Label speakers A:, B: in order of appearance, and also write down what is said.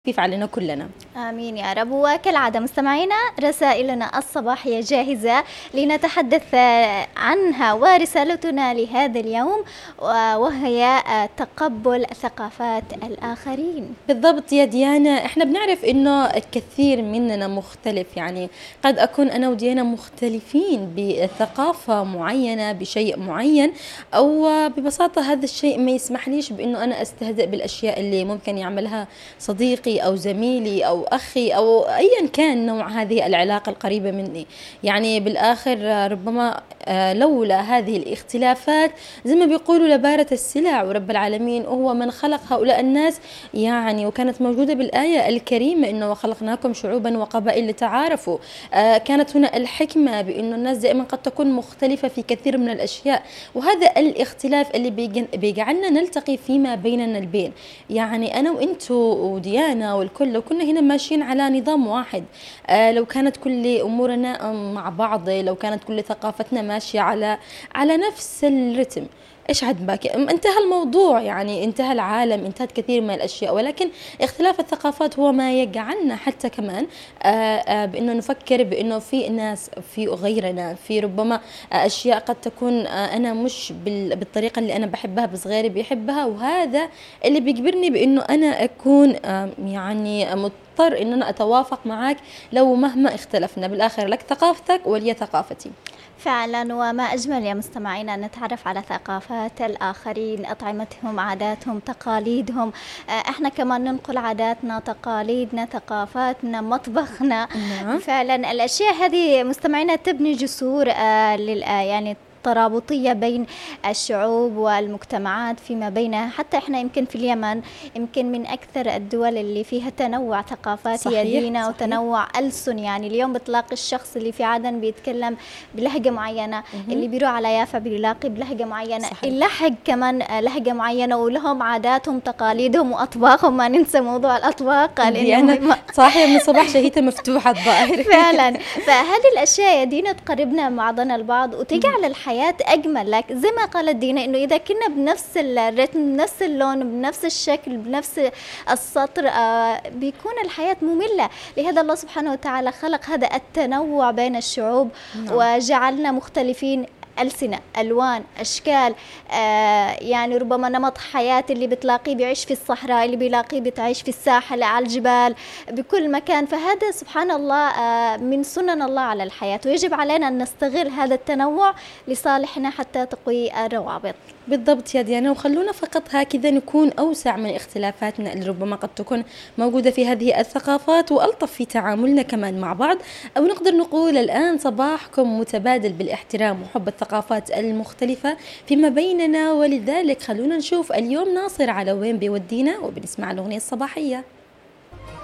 A: خفيف علينا كلنا.
B: آمين يا رب. وكالعادة مستمعينا رسائلنا الصباحية جاهزة لنتحدث عنها، ورسالتنا لهذا اليوم وهي تقبل ثقافات الآخرين.
A: بالضبط يا ديانا، احنا بنعرف انه الكثير مننا مختلف، يعني قد اكون انا وديانا مختلفين بثقافة معينة بشيء معين، او ببساطة هذا الشيء ما يسمحليش بانه انا استهزئ بالاشياء اللي ممكن يعملها صديقي أو زميلي أو أخي أو أيا كان نوع هذه العلاقة القريبة مني. يعني بالآخر ربما لولا هذه الاختلافات زي ما بيقولوا لبارت السلع، ورب العالمين هو من خلق هؤلاء الناس، يعني وكانت موجودة بالآية الكريمة إنه وخلقناكم شعوبا وقبائل لتعارفوا. كانت هنا الحكمة بأنه الناس دائما قد تكون مختلفة في كثير من الأشياء، وهذا الاختلاف اللي بيجعلنا نلتقي فيما بيننا البين. يعني أنا وإنتو وديانا والكل لو كنا هنا ماشيين على نظام واحد، لو كانت كل أمورنا مع بعض، لو كانت كل ثقافتنا ماشية على نفس الرتم، ايش عاد باقي؟ انتهى الموضوع، يعني انتهى العالم، انتهت كثير من الاشياء. ولكن اختلاف الثقافات هو ما يجعلنا حتى كمان بانه نفكر بانه في ناس في غيرنا، في ربما اشياء قد تكون انا مش بالطريقه اللي انا بحبها بس غيري بيحبها، وهذا اللي بيجبرني بانه انا اكون يعني مضطر ان انا اتوافق معك لو مهما اختلفنا. بالاخر لك ثقافتك ولي ثقافتي.
B: فعلا، وما أجمل يا مستمعين أن نتعرف على ثقافات الآخرين، أطعمتهم، عاداتهم، تقاليدهم. احنا كمان ننقل عاداتنا، تقاليدنا، ثقافاتنا، مطبخنا.
A: نعم.
B: فعلا الأشياء هذه مستمعينا تبني جسور يعني ترابطية بين الشعوب والمجتمعات فيما بينها. حتى احنا يمكن في اليمن يمكن من أكثر الدول اللي فيها تنوع ثقافات يدينا وتنوع ألسن. يعني اليوم بتلاقي الشخص اللي في عدن بيتكلم بلهجة معينة، اللي بيروح على يافا بيلاقي بلهجة معينة، اللحق كمان لهجة معينة، ولهم عاداتهم تقاليدهم وأطباقهم. ما ننسى موضوع الأطباق
A: لأنه صحيح من الصباح شهيتها مفتوحة الظاهر.
B: فعلا. فهذه الأشياء يدينا تقربنا بعضنا البعض وتجعل الحياة أجمل. لك زي ما قالت دينا إنه إذا كنا بنفس الرتم، بنفس اللون، بنفس الشكل، بنفس السطر، بيكون الحياة مملة. لهذا الله سبحانه وتعالى خلق هذا التنوع بين الشعوب. وجعلنا مختلفين، ألسنة، ألوان، أشكال، يعني ربما نمط حياة. اللي بتلاقيه بيعيش في الصحراء، اللي بيلاقيه بتعيش في الساحل، على الجبال، بكل مكان. فهذا سبحان الله من سنن الله على الحياة، ويجب علينا أن نستغل هذا التنوع لصالحنا حتى تقوي الروابط.
A: بالضبط يا ديانا، وخلونا فقط هكذا نكون أوسع من اختلافاتنا اللي ربما قد تكون موجودة في هذه الثقافات، وألطف في تعاملنا كمان مع بعض. أو نقدر نقول الآن صباحكم متبادل بالاحترام وحب الثقافات المختلفة فيما بيننا. ولذلك خلونا نشوف اليوم ناصر على وين بيودينا، وبنسمع الأغنية الصباحية.